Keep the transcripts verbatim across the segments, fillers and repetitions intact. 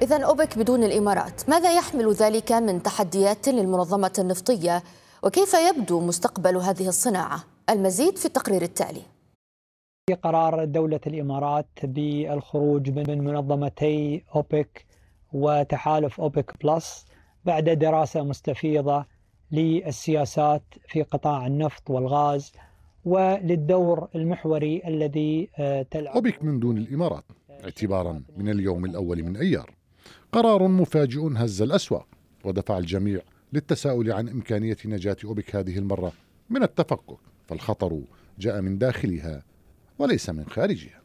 إذن أوبك بدون الإمارات، ماذا يحمل ذلك من تحديات للمنظمة النفطية؟ وكيف يبدو مستقبل هذه الصناعة؟ المزيد في التقرير التالي. في قرار دولة الإمارات بالخروج من منظمتي أوبك وتحالف أوبك بلس بعد دراسة مستفيضة للسياسات في قطاع النفط والغاز وللدور المحوري الذي تلعب أوبك من دون الإمارات اعتبارا من اليوم الأول من أيار. قرار مفاجئ هز الأسواق ودفع الجميع للتساؤل عن إمكانية نجاة أوبك هذه المرة من التفكك، فالخطر جاء من داخلها وليس من خارجها.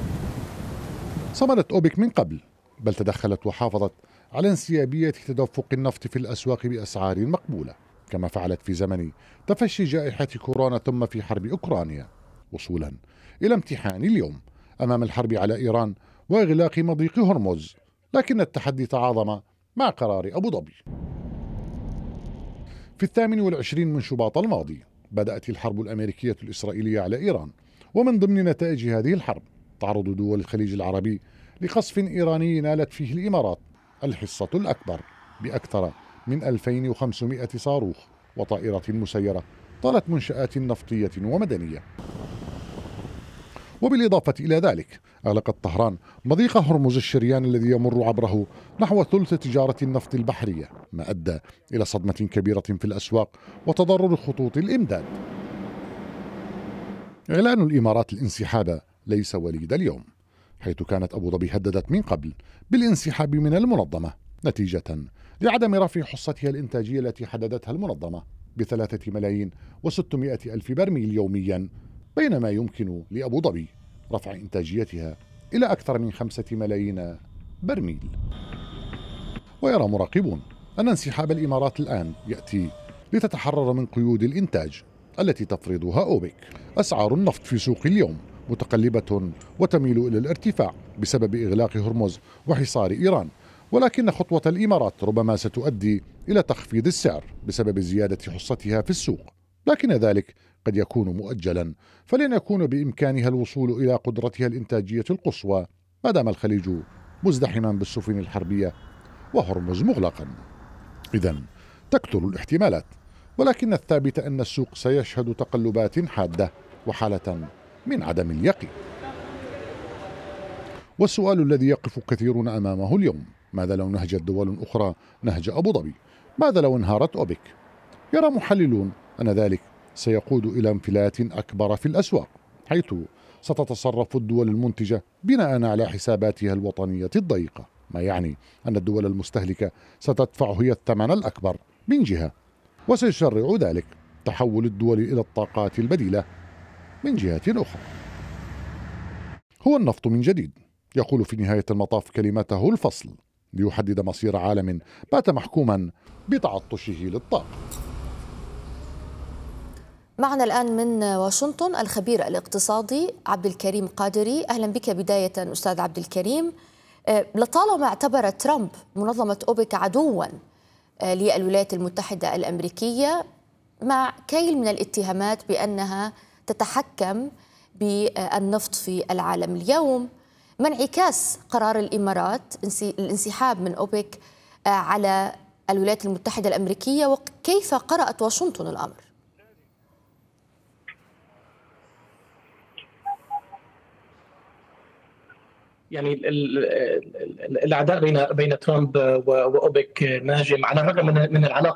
صمدت أوبك من قبل، بل تدخلت وحافظت على انسيابية تدفق النفط في الأسواق بأسعار مقبولة، كما فعلت في زمن تفشي جائحة كورونا ثم في حرب أوكرانيا، وصولا إلى امتحان اليوم أمام الحرب على إيران وإغلاق مضيق هرمز. لكن التحدي تعاظم مع قرار أبو ظبي. في الثامن والعشرين من شباط الماضي بدأت الحرب الأمريكية الإسرائيلية على إيران، ومن ضمن نتائج هذه الحرب تعرض دول الخليج العربي لقصف إيراني نالت فيه الإمارات الحصة الأكبر بأكثر من ألفين وخمسمائة صاروخ وطائرة مسيرة طالت منشآت نفطية ومدنية. وبالإضافة إلى ذلك أغلقت طهران مضيق هرمز الشريان الذي يمر عبره نحو ثلث تجارة النفط البحرية، ما أدى إلى صدمة كبيرة في الأسواق وتضرر خطوط الإمداد. إعلان الإمارات الانسحاب ليس وليد اليوم، حيث كانت أبو ظبي هددت من قبل بالانسحاب من المنظمة نتيجة لعدم رفع حصتها الإنتاجية التي حددتها المنظمة بثلاثة ملايين وستمائة ألف برميل يوميا، بينما يمكن لأبو ظبي رفع إنتاجيتها إلى أكثر من خمسة ملايين برميل. ويرى مراقبون أن انسحاب الإمارات الآن يأتي لتتحرر من قيود الإنتاج التي تفرضها أوبك. أسعار النفط في سوق اليوم متقلبة وتميل إلى الارتفاع بسبب إغلاق هرمز وحصار إيران، ولكن خطوة الإمارات ربما ستؤدي إلى تخفيض السعر بسبب زيادة حصتها في السوق، لكن ذلك قد يكون مؤجلا، فلن يكون بإمكانها الوصول إلى قدرتها الإنتاجية القصوى ما دام الخليج مزدحما بالسفن الحربية وهرمز مغلقا. إذن تكثر الاحتمالات، ولكن الثابت أن السوق سيشهد تقلبات حادة وحالة من عدم اليقين. والسؤال الذي يقف كثيرون أمامه اليوم: ماذا لو نهجت دول أخرى نهج أبو ظبي؟ ماذا لو انهارت أوبك؟ يرى محللون أن ذلك سيقود إلى انفلات أكبر في الأسواق، حيث ستتصرف الدول المنتجة بناء على حساباتها الوطنية الضيقة، ما يعني أن الدول المستهلكة ستدفع هي الثمن الأكبر من جهة، وسيشرع ذلك تحول الدول إلى الطاقات البديلة من جهة أخرى. هو النفط من جديد يقول في نهاية المطاف كلمته الفصل ليحدد مصير عالم بات محكوما بتعطشه للطاقة. معنا الآن من واشنطن الخبير الاقتصادي عبد الكريم قادري. أهلا بك بداية أستاذ عبد الكريم. لطالما اعتبر ترامب منظمة أوبك عدوا للولايات المتحدة الأمريكية مع كيل من الاتهامات بأنها تتحكم بالنفط في العالم اليوم، ما انعكاس قرار الإمارات الانسحاب من أوبك على الولايات المتحدة الأمريكية، وكيف قرأت واشنطن الأمر؟ يعني الأعداء بين بين ترامب وأوبك ناجم على الرغم من من العلاقة